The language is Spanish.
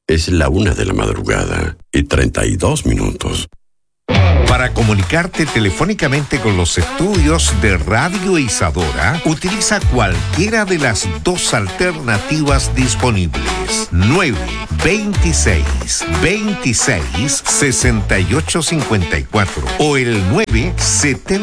Es la 1:32 a.m. Para comunicarte telefónicamente con los estudios de Radio Isadora, utiliza cualquiera de las dos alternativas disponibles. 926-26-6854 o el 970